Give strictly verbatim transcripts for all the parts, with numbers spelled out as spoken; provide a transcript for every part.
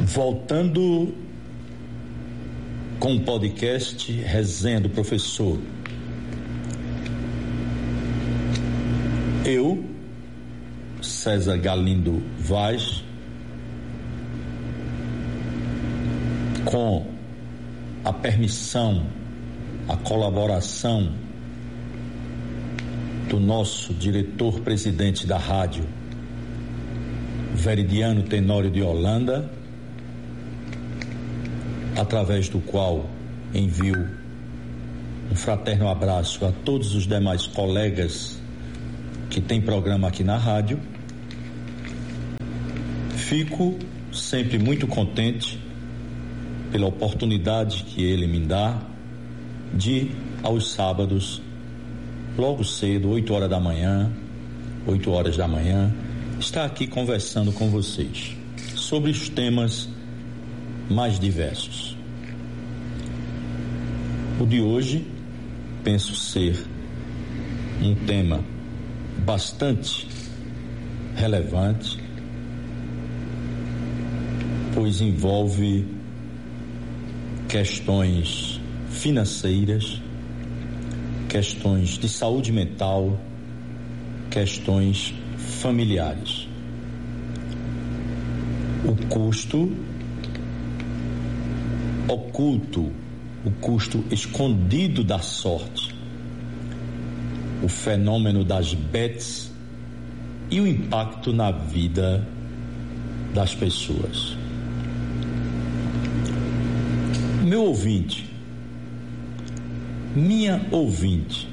Voltando com o podcast Resenha do Professor. Eu, César Galindo Vaz, com a permissão, a colaboração do nosso diretor-presidente da rádio, Veridiano Tenório de Holanda, através do qual envio um fraterno abraço a todos os demais colegas que têm programa aqui na rádio. Fico sempre muito contente pela oportunidade que ele me dá de, aos sábados, logo cedo, oito horas da manhã, oito horas da manhã, estar aqui conversando com vocês sobre os temas mais diversos. O de hoje penso ser um tema bastante relevante, pois envolve questões financeiras, questões de saúde mental, questões familiares. O custo oculto, o custo escondido da sorte, o fenômeno das bets e o impacto na vida das pessoas. Meu ouvinte, minha ouvinte,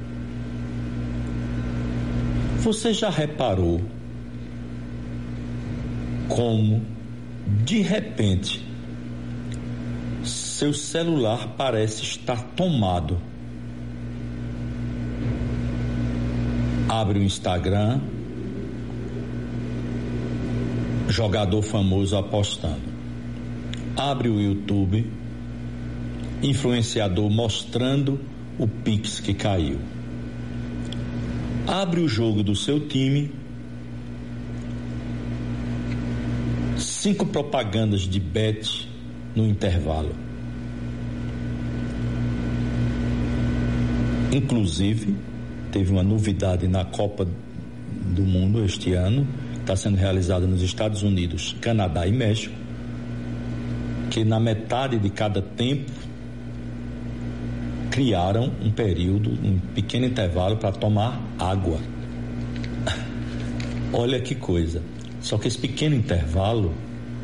você já reparou como, de repente, seu celular parece estar tomado? Abre o Instagram, jogador famoso apostando. Abre o YouTube, influenciador mostrando o Pix que caiu. Abre o jogo do seu time, cinco propagandas de bet no intervalo. Inclusive, teve uma novidade na Copa do Mundo este ano, está sendo realizada nos Estados Unidos, Canadá e México, que na metade de cada tempo criaram um período, um pequeno intervalo para tomar água. Olha que coisa. Só que esse pequeno intervalo,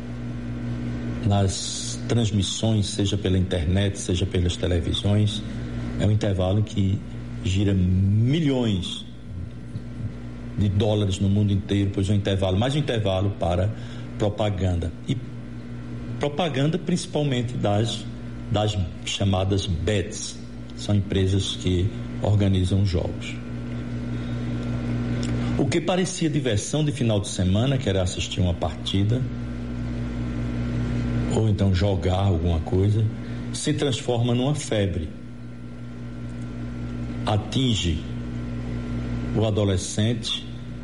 nas transmissões, seja pela internet, seja pelas televisões, é um intervalo que gira milhões de dólares no mundo inteiro, pois é um intervalo, mais um intervalo para propaganda. E propaganda principalmente das, das chamadas bets, são empresas que organizam jogos. O que parecia diversão de final de semana, que era assistir uma partida, ou então jogar alguma coisa, se transforma numa febre. Atinge o adolescente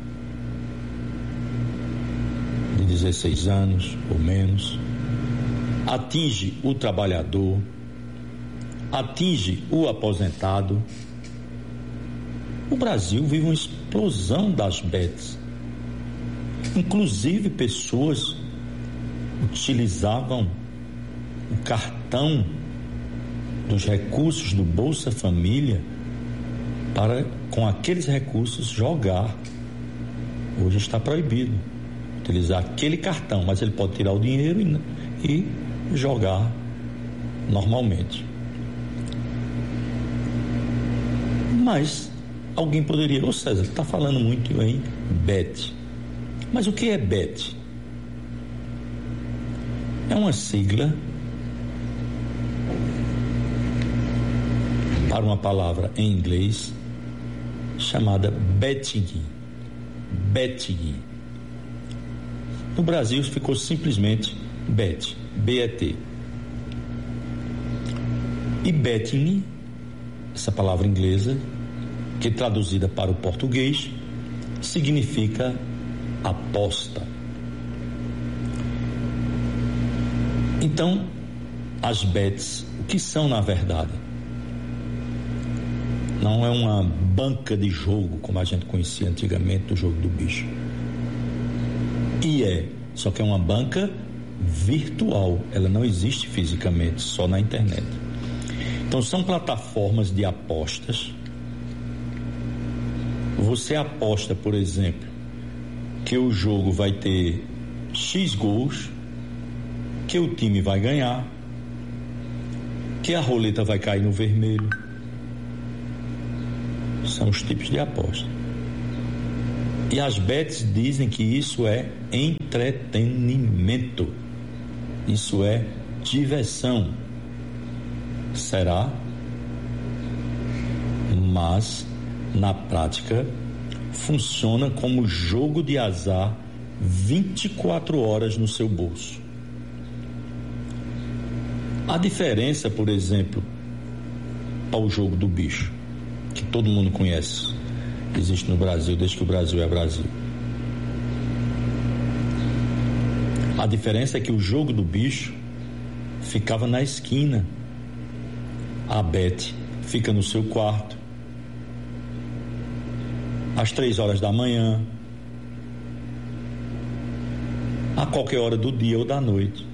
de dezesseis anos ou menos, atinge o trabalhador, atinge o aposentado. O Brasil vive uma explosão das bets. Inclusive, pessoas utilizavam o cartão dos recursos do Bolsa Família para, com aqueles recursos, jogar. Hoje está proibido utilizar aquele cartão, mas ele pode tirar o dinheiro e, e jogar normalmente. Mas alguém poderia, ô César, está falando muito em bet. Mas o que é bet? É uma sigla para uma palavra em inglês chamada betting. Betting. No Brasil ficou simplesmente bet, B E T. E betting, essa palavra inglesa, que traduzida para o português, significa aposta. Então, as bets, o que são na verdade? Não é uma banca de jogo como a gente conhecia antigamente do jogo do bicho. E é, só que é uma banca virtual, ela não existe fisicamente, só na internet. Então são plataformas de apostas. Você aposta, por exemplo, que o jogo vai ter X gols, que o time vai ganhar, que a roleta vai cair no vermelho. São os tipos de aposta. E as bets dizem que isso é entretenimento. Isso é diversão. Será? Mas, na prática, funciona como jogo de azar vinte e quatro horas no seu bolso. A diferença, por exemplo, ao jogo do bicho, que todo mundo conhece, existe no Brasil desde que o Brasil é Brasil. A diferença é que o jogo do bicho ficava na esquina. A bet fica no seu quarto, às três horas da manhã, a qualquer hora do dia ou da noite.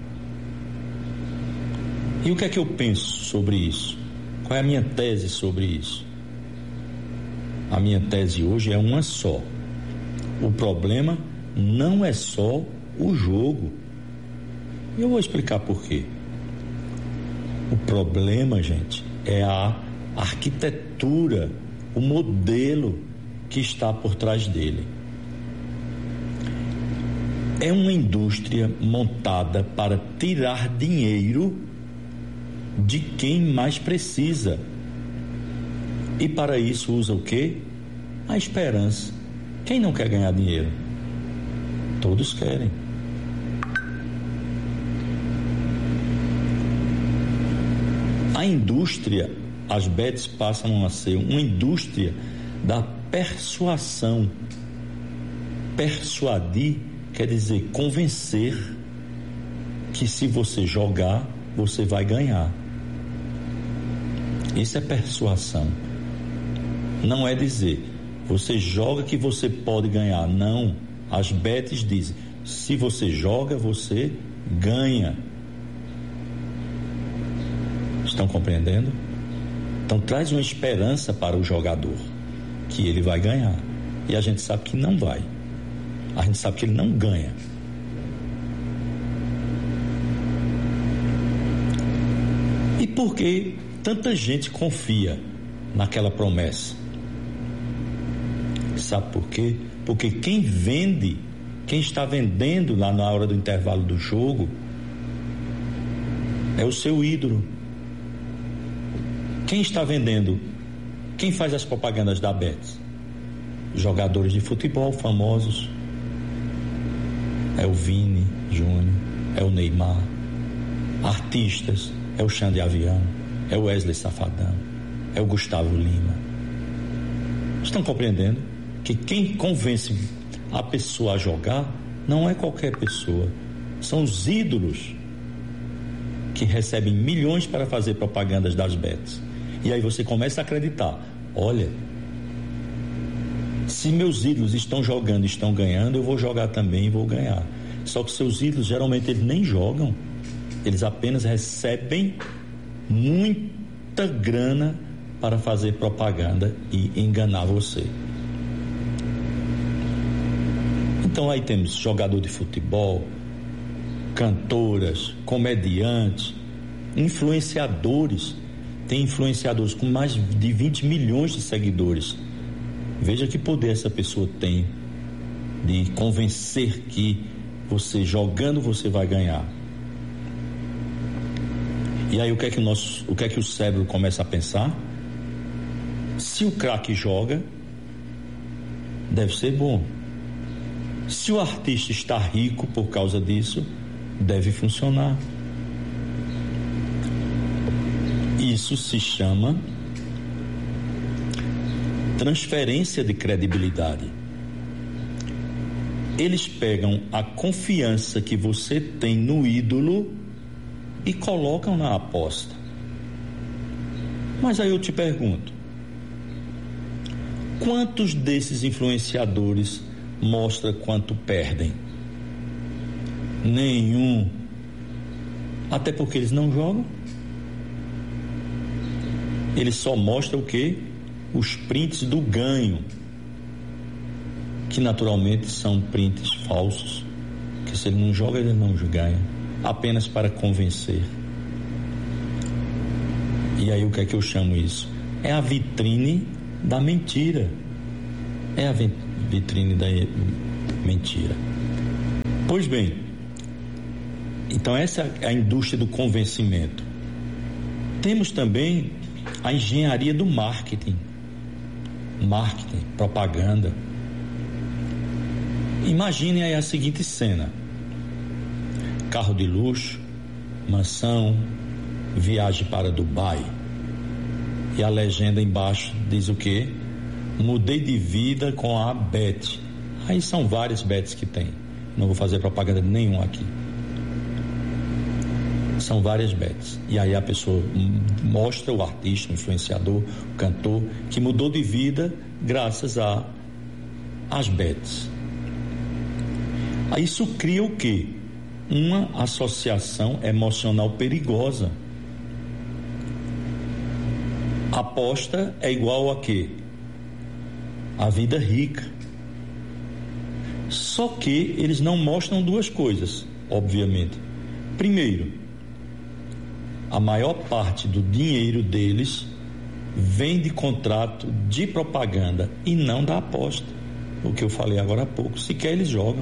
E o que é que eu penso sobre isso? Qual é a minha tese sobre isso? A minha tese hoje é uma só. O problema não é só o jogo. E eu vou explicar por quê. O problema, gente, é a arquitetura, o modelo que está por trás dele. É uma indústria montada para tirar dinheiro de quem mais precisa. E para isso usa o quê? A esperança. Quem não quer ganhar dinheiro? Todos querem. A indústria, as bets passam a ser uma indústria da persuasão. Persuadir quer dizer convencer que se você jogar, você vai ganhar. Isso é persuasão. Não é dizer, você joga que você pode ganhar. Não. As bets dizem, se você joga, você ganha. Estão compreendendo? Então traz uma esperança para o jogador, que ele vai ganhar. E a gente sabe que não vai. A gente sabe que ele não ganha. E por que tanta gente confia naquela promessa? Sabe por quê? Porque quem vende, quem está vendendo lá na hora do intervalo do jogo, é o seu ídolo. Quem está vendendo? Quem faz as propagandas da Bets? Jogadores de futebol famosos. É o Vini Júnior, é o Neymar. Artistas, é o Xande Avião, é o Wesley Safadão, é o Gustavo Lima. Estão compreendendo que quem convence a pessoa a jogar não é qualquer pessoa, são os ídolos que recebem milhões para fazer propagandas das bets. E aí você começa a acreditar, olha, se meus ídolos estão jogando, estão ganhando, eu vou jogar também e vou ganhar. Só que seus ídolos geralmente eles nem jogam, eles apenas recebem muita grana para fazer propaganda e enganar você. Então aí temos jogador de futebol, cantoras, comediantes, influenciadores. Tem influenciadores com mais de vinte milhões de seguidores. Veja que poder essa pessoa tem de convencer que você jogando você vai ganhar. E aí o que é que o nosso, o que é que o cérebro começa a pensar? Se o craque joga, deve ser bom. Se o artista está rico por causa disso, deve funcionar. Isso se chama transferência de credibilidade. Eles pegam a confiança que você tem no ídolo e colocam na aposta. Mas aí eu te pergunto, quantos desses influenciadores mostram quanto perdem? Nenhum. Até porque eles não jogam. Eles só mostram o quê? Os prints do ganho, que naturalmente são prints falsos, que se ele não joga, ele não ganha, apenas para convencer. E aí o que é que eu chamo isso? É a vitrine da mentira. É a vitrine da mentira. Pois bem, então essa é a indústria do convencimento. Temos também a engenharia do marketing. Marketing, propaganda. Imagine aí a seguinte cena: carro de luxo, mansão, viagem para Dubai. E a legenda embaixo diz o quê? Mudei de vida com a Bet. Aí são várias Bets que tem. Não vou fazer propaganda nenhuma aqui. São várias Bets. E aí a pessoa mostra o artista, o influenciador, o cantor, que mudou de vida graças a as Bets. Aí isso cria o quê? Uma associação emocional perigosa. Aposta é igual a quê? A vida rica. Só que eles não mostram duas coisas, obviamente. Primeiro, a maior parte do dinheiro deles vem de contrato de propaganda e não da aposta. O que eu falei agora há pouco, sequer eles jogam.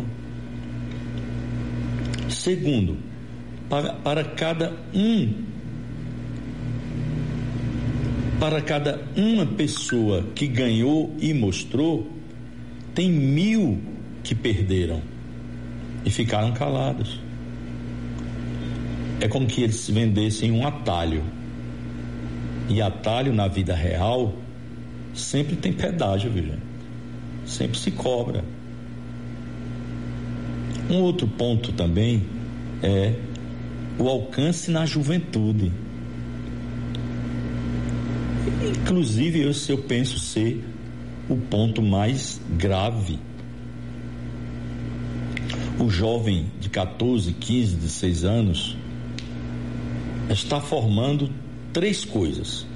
Segundo, para, para cada um para cada uma pessoa que ganhou e mostrou, tem mil que perderam e ficaram calados. É como que eles vendessem um atalho, e atalho na vida real sempre tem pedágio, veja, sempre se cobra. Um outro ponto também é o alcance na juventude. Inclusive, esse eu penso ser o ponto mais grave. O jovem de catorze, quinze, dezesseis anos está formando três coisas.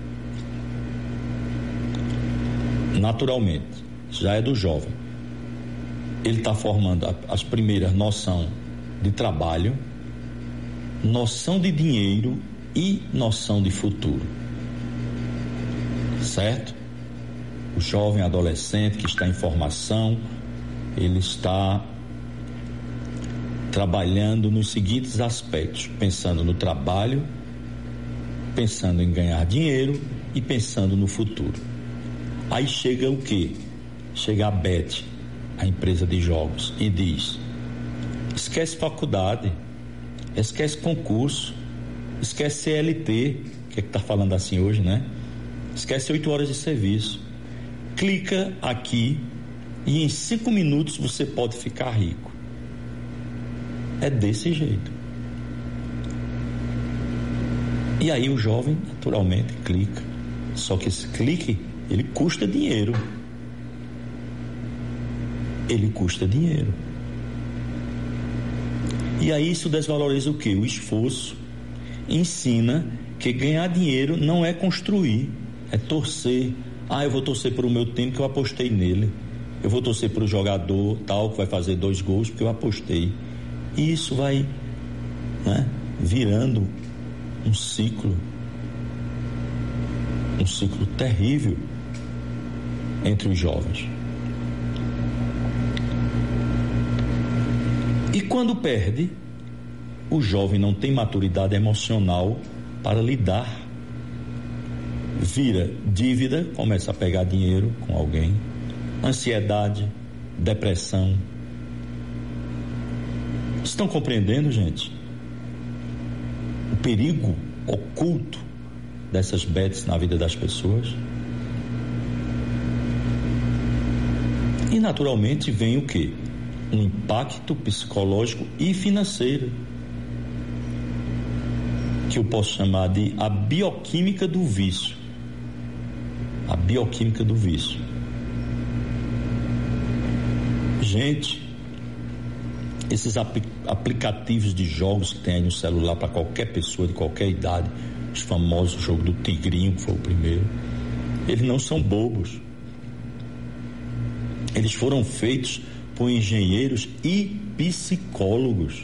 Naturalmente, já é do jovem. Ele está formando as primeiras noção de trabalho, noção de dinheiro e noção de futuro. Certo? O jovem adolescente que está em formação, ele está trabalhando nos seguintes aspectos: pensando no trabalho, pensando em ganhar dinheiro e pensando no futuro. Aí chega o quê? Chega a Bet, a empresa de jogos, e diz: esquece faculdade, esquece concurso, esquece C L T, que é que está falando assim hoje, né? Esquece oito horas de serviço. Clica aqui e em cinco minutos você pode ficar rico. É desse jeito. E aí o jovem naturalmente clica. Só que esse clique, ele custa dinheiro. Ele custa dinheiro. E aí isso desvaloriza o quê? O esforço. Ensina que ganhar dinheiro não é construir, é torcer. Ah, eu vou torcer para o meu time que eu apostei nele. Eu vou torcer para o jogador tal que vai fazer dois gols porque eu apostei. E isso vai, né, virando um ciclo, um ciclo terrível entre os jovens. E quando perde, o jovem não tem maturidade emocional para lidar. Vira dívida, começa a pegar dinheiro com alguém, ansiedade, depressão. Estão compreendendo, gente? O perigo oculto dessas bets na vida das pessoas? E naturalmente vem o quê? Um impacto psicológico e financeiro. que eu posso chamar de a bioquímica do vício. A bioquímica do vício. Gente, esses apl- aplicativos de jogos que tem aí no celular para qualquer pessoa de qualquer idade, os famosos jogos do Tigrinho, que foi o primeiro, eles não são bobos. Eles foram feitos por engenheiros e psicólogos.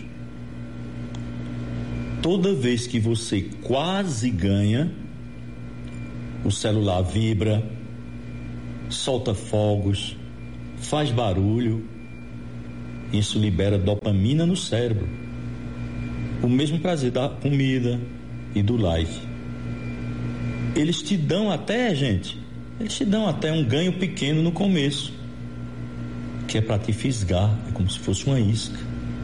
Toda vez que você quase ganha, o celular vibra, solta fogos, faz barulho. Isso libera dopamina no cérebro. O mesmo prazer da comida e do like. Eles te dão até, gente, eles te dão até um ganho pequeno no começo, que é para te fisgar, é como se fosse uma isca.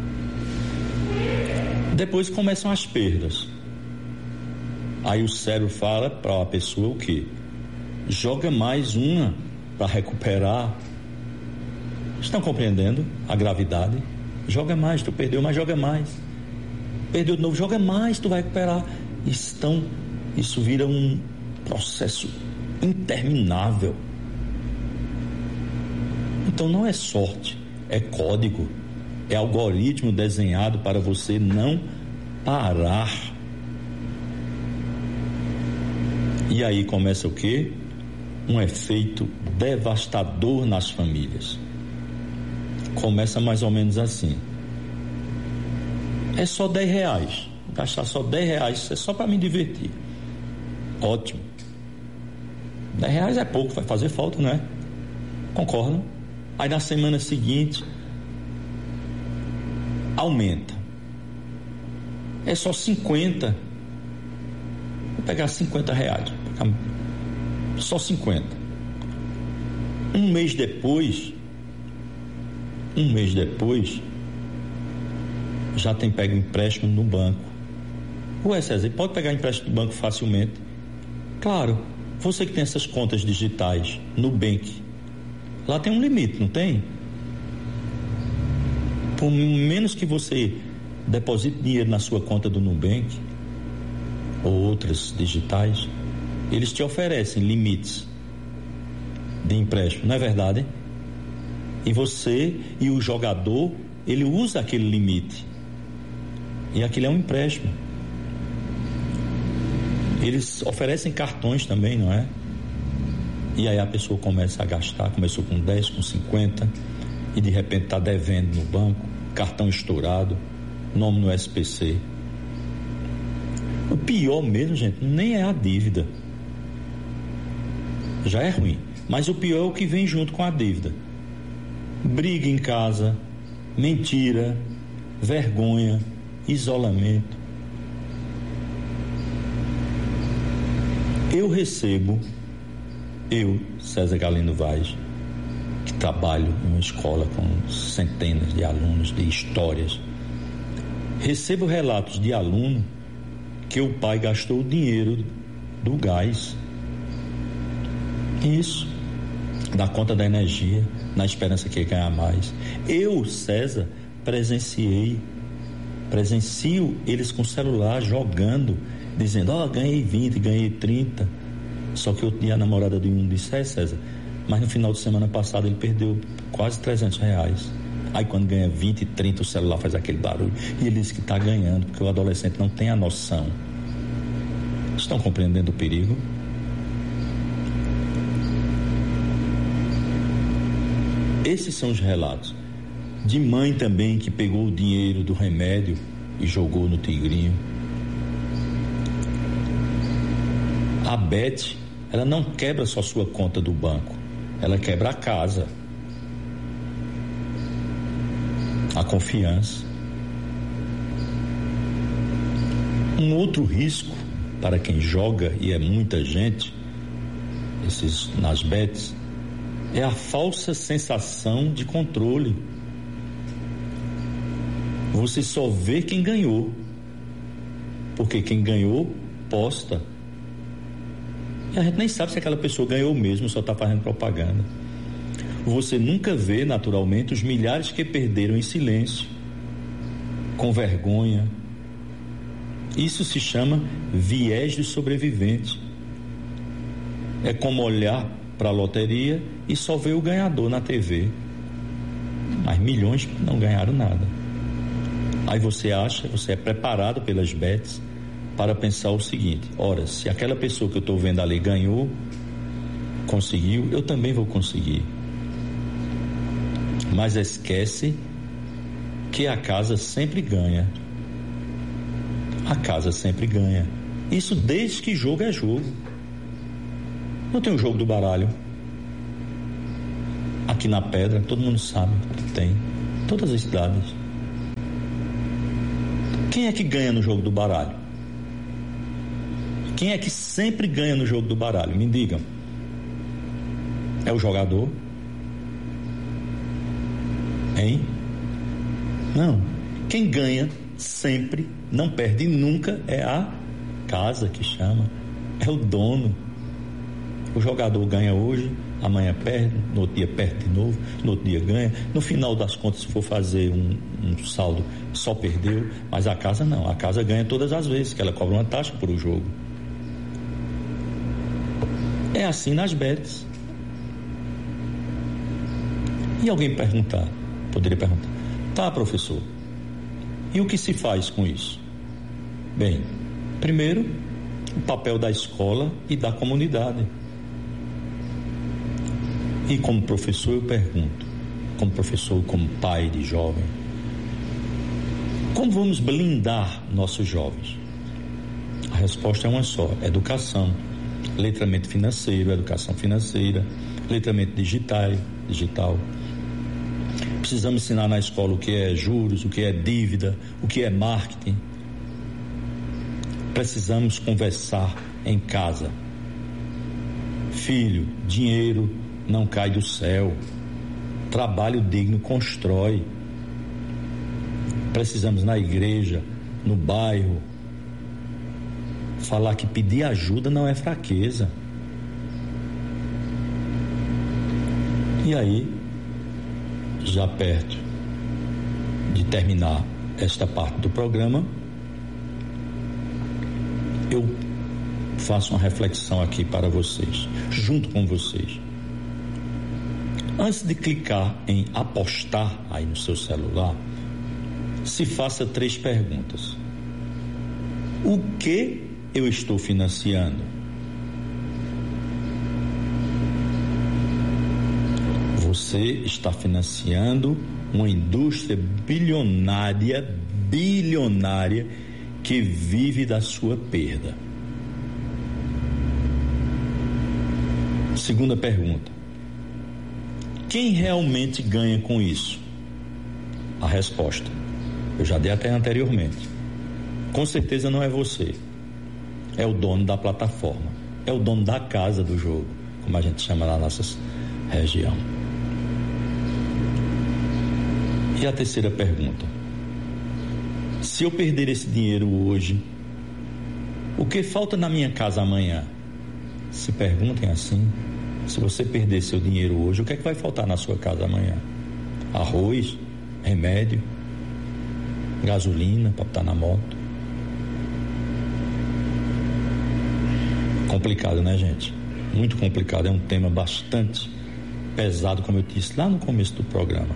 Depois começam as perdas. Aí o cérebro fala para a pessoa o quê? Joga mais uma para recuperar. Estão compreendendo a gravidade? Joga mais, tu perdeu, mas joga mais. Perdeu de novo, joga mais, tu vai recuperar. Estão, isso vira um processo interminável. Então não é sorte, é código, é algoritmo desenhado para você não parar. E aí começa o quê? Um efeito devastador nas famílias. Começa mais ou menos assim: é só dez reais, gastar só dez reais, é só para me divertir. Ótimo. dez reais é pouco, vai fazer falta, não é? Concordam? Aí na semana seguinte aumenta, é só cinquenta. Vou pegar cinquenta reais, só cinquenta. Um mês depois um mês depois já tem pego empréstimo no banco. Ué, César, pode pegar empréstimo do banco facilmente? Claro, você que tem essas contas digitais, Nubank, lá tem um limite, não tem? Por menos que você deposite dinheiro na sua conta do Nubank ou outras digitais, eles te oferecem limites de empréstimo, não é verdade? E você e o jogador, ele usa aquele limite, e aquele é um empréstimo. Eles oferecem cartões também, não é? E aí a pessoa começa a gastar, começou com dez, com cinquenta, e de repente está devendo no banco, cartão estourado, nome no S P C. O pior mesmo, gente, nem é a dívida, já é ruim, mas o pior é o que vem junto com a dívida: briga em casa, mentira, vergonha, isolamento. Eu recebo, eu, César Galeno Vaz, que trabalho em uma escola com centenas de alunos de histórias, recebo relatos de aluno que o pai gastou o dinheiro do gás. Isso, da conta da energia, na esperança que ia ganhar mais. Eu, César, presenciei, presencio eles com celular jogando, dizendo: ó, oh, ganhei vinte, ganhei trinta. Só que outro dia a namorada de um disse: é, César, mas no final de semana passado ele perdeu quase trezentos reais. Aí quando ganha vinte, trinta, o celular faz aquele barulho, e ele diz que está ganhando, porque o adolescente não tem a noção. Estão compreendendo o perigo? Esses são os relatos de mãe também que pegou o dinheiro do remédio e jogou no Tigrinho. A Beth, ela não quebra só sua conta do banco, ela quebra a casa, a confiança. Um outro risco para quem joga, e é muita gente, esses nas bets, é a falsa sensação de controle. Você só vê quem ganhou, porque quem ganhou posta, e a gente nem sabe se aquela pessoa ganhou mesmo, só está fazendo propaganda. Você nunca vê naturalmente os milhares que perderam em silêncio, com vergonha, Isso se chama viés do sobrevivente. É como olhar para a loteria e só ver o ganhador na T V. Mas milhões não ganharam nada. Aí você acha, você é preparado pelas bets para pensar o seguinte: ora, se aquela pessoa que eu estou vendo ali ganhou, conseguiu, eu também vou conseguir. Mas esquece que a casa sempre ganha. A casa sempre ganha. Isso desde que jogo é jogo. Não tem o jogo do baralho. Aqui na Pedra, todo mundo sabe que tem. Todas as cidades. Quem é que ganha no jogo do baralho? Quem é que sempre ganha no jogo do baralho? Me digam. É o jogador? Hein? Não. Quem ganha sempre, não perde nunca, é a casa que chama. É o dono. O jogador ganha hoje, amanhã perde, no outro dia perde de novo, no outro dia ganha. No final das contas, se for fazer um, um saldo, só perdeu. Mas a casa não. A casa ganha todas as vezes, que ela cobra uma taxa por o jogo. É assim nas bets. E alguém perguntar, poderia perguntar: tá, professor, e o que se faz com isso? Bem, primeiro, o papel da escola e da comunidade. E como professor eu pergunto, como professor, como pai de jovem, como vamos blindar nossos jovens? A resposta é uma só: educação, letramento financeiro, educação financeira, letramento digital, digital. Precisamos ensinar na escola o que é juros, o que é dívida, o que é marketing. Precisamos conversar em casa. Filho, dinheiro não cai do céu. Trabalho digno constrói. Precisamos na igreja, no bairro, falar que pedir ajuda não é fraqueza. E aí, já perto de terminar esta parte do programa, eu faço uma reflexão aqui para vocês, junto com vocês. Antes de clicar em apostar aí no seu celular, se faça três perguntas. O que eu estou financiando? Você está financiando uma indústria bilionária, bilionária, que vive da sua perda. Segunda pergunta: quem realmente ganha com isso? A resposta eu já dei até anteriormente. Com certeza não é você. É o dono da plataforma. É o dono da casa do jogo, como a gente chama na nossa região. E a terceira pergunta: se eu perder esse dinheiro hoje, o que falta na minha casa amanhã? Se perguntem assim: se você perder seu dinheiro hoje, o que é que vai faltar na sua casa amanhã? Arroz, remédio, gasolina para botar na moto. Complicado, né, gente? Muito complicado. É um tema bastante pesado, como eu disse lá no começo do programa.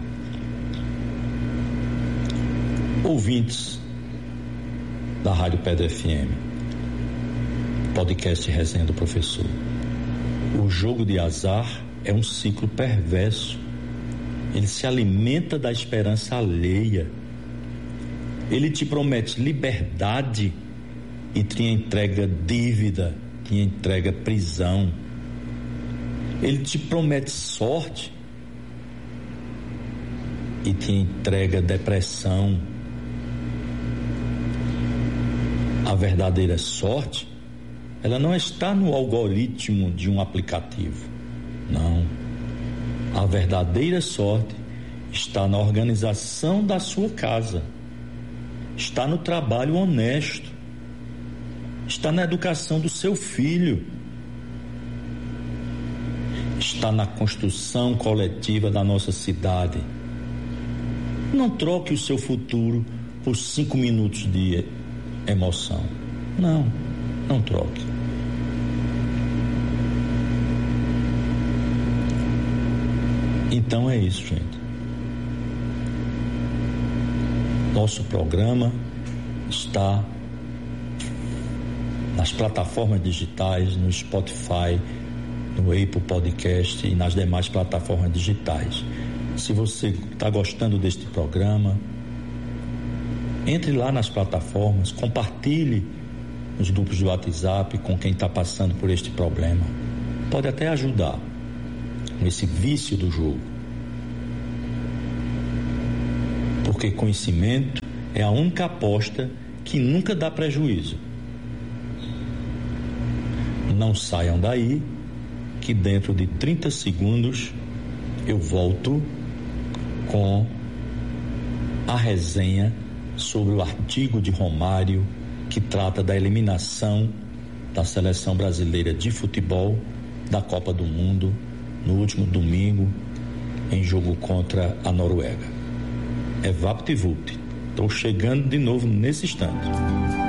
Ouvintes da Rádio Pedra F M, podcast Resenha do Professor. O jogo de azar é um ciclo perverso. Ele se alimenta da esperança alheia. Ele te promete liberdade e te entrega dívida, te entrega prisão. Ele te promete sorte e te entrega depressão. A verdadeira sorte, ela não está no algoritmo de um aplicativo. Não. A verdadeira sorte está na organização da sua casa. Está no trabalho honesto. Está na educação do seu filho. Está na construção coletiva da nossa cidade. Não troque o seu futuro por cinco minutos de emoção. Não, não troque. Então é isso, gente. Nosso programa está nas plataformas digitais, no Spotify, no Apple Podcast e nas demais plataformas digitais. Se você está gostando deste programa, entre lá nas plataformas, compartilhe nos grupos de WhatsApp com quem está passando por este problema. Pode até ajudar nesse vício do jogo. Porque conhecimento é a única aposta que nunca dá prejuízo. Não saiam daí, que dentro de trinta segundos eu volto com a resenha sobre o artigo de Romário que trata da eliminação da seleção brasileira de futebol da Copa do Mundo no último domingo em jogo contra a Noruega. É vapt-vupt. Estou chegando de novo nesse instante.